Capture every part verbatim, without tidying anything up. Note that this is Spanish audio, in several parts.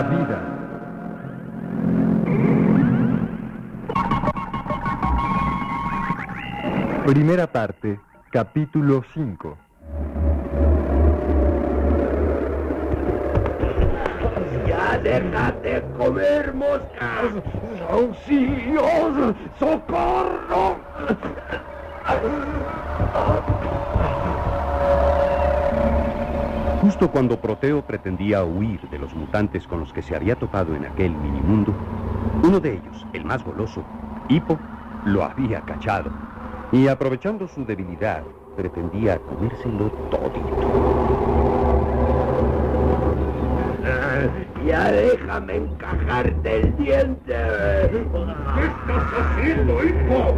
La vida. Primera parte, capítulo cinco. ¡Ya déjate comer, moscas! ¡Auxilios! ¡Socorro! Justo cuando Proteo pretendía huir de los mutantes con los que se había topado en aquel minimundo, uno de ellos, el más goloso, Hippo, lo había cachado. Y aprovechando su debilidad, pretendía comérselo todito. Uh, ya déjame encajarte el diente. ¿Qué estás haciendo, Hippo?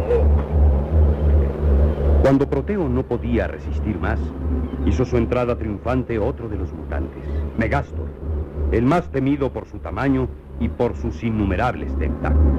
Cuando Proteo no podía resistir más, hizo su entrada triunfante otro de los mutantes, Megastor, el más temido por su tamaño y por sus innumerables tentáculos.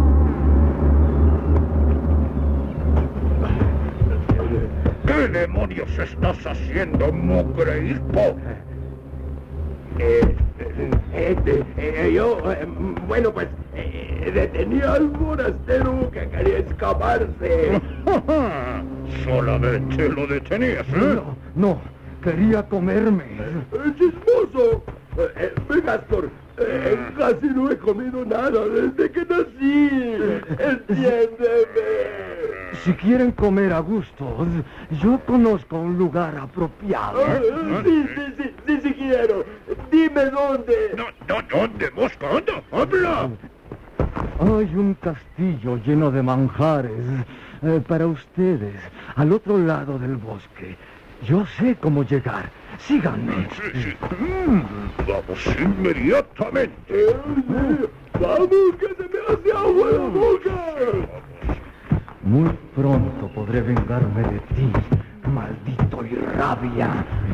¿Qué demonios estás haciendo, mugre Hippo? Eh, eh, eh, eh, yo, eh, bueno, pues, eh, detenía al forastero que quería escaparse. Solamente lo detenías, ¿eh? No, no, quería comerme. Eh, ¡Chismoso! Eh, eh, Megastor, eh, casi no he comido nada desde que nací. ¡Entiéndeme! Si quieren comer a gusto, yo conozco un lugar apropiado. Ah, sí, sí, sí, sí, sí quiero. Dime dónde. No, no, ¿dónde, mosca? ¡Anda, habla! Hay un castillo lleno de manjares eh, para ustedes, al otro lado del bosque. Yo sé cómo llegar. Síganme. Sí, sí. Mm, vamos inmediatamente. ¡Vamos, que se me hace agua la boca! Muy pronto podré vengarme de ti, maldito y rabia.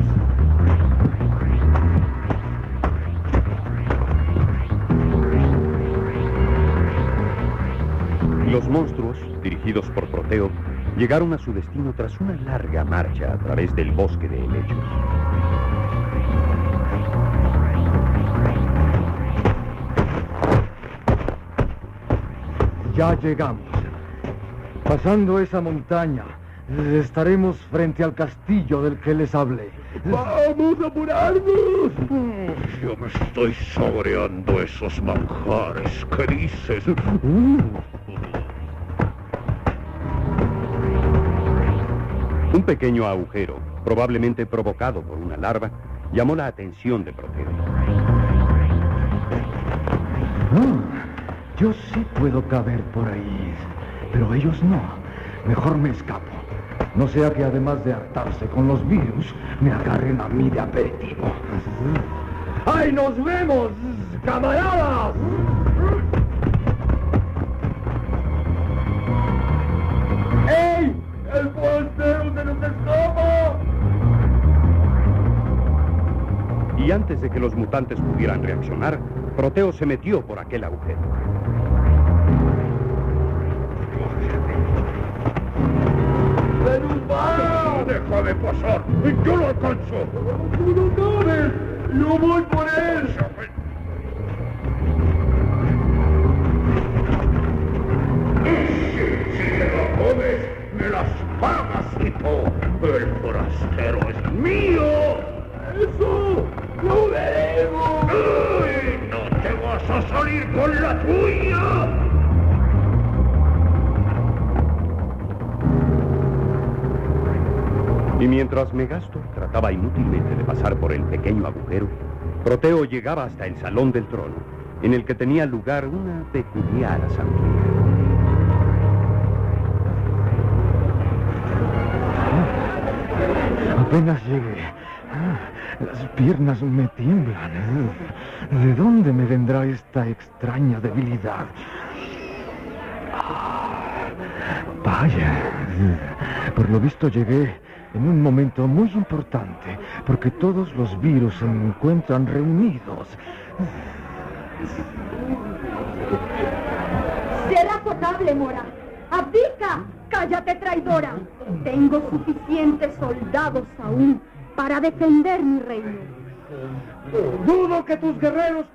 Los monstruos, dirigidos por Proteo, llegaron a su destino tras una larga marcha a través del bosque de helechos. Ya llegamos. Pasando esa montaña, estaremos frente al castillo del que les hablé. ¡Vamos a apurarnos! Yo me estoy saboreando esos manjares. ¿Qué dices? Un pequeño agujero, probablemente provocado por una larva, llamó la atención de Proteo. Oh, yo sí puedo caber por ahí, pero ellos no. Mejor me escapo. No sea que además de hartarse con los virus, me agarren a mí de aperitivo. ¡Ay, nos vemos, camaradas! ¡Ey! ¡El forastero se nos escapa! Y antes de que los mutantes pudieran reaccionar, Proteo se metió por aquel agujero. ¡Venus va! ¡Déjame pasar! ¡Yo lo alcanzo! ¡Tú no sabes! ¡Yo voy por él! Si te lo comes, me las pagas, Hippo. El forastero es mío. ¡Eso! ¡Lo veremos! ¡Ay! ¡No te vas a salir con la tuya! Y mientras Megastor trataba inútilmente de pasar por el pequeño agujero, Proteo llegaba hasta el salón del trono, en el que tenía lugar una peculiar asamblea. Apenas llegué. Las piernas me tiemblan. ¿De dónde me vendrá esta extraña debilidad? Vaya. Por lo visto llegué en un momento muy importante, porque todos los virus se encuentran reunidos. Será potable, Mora. ¡Abdica! ¡Cállate, traidora! Tengo suficientes soldados aún para defender mi reino. Dudo que tus guerreros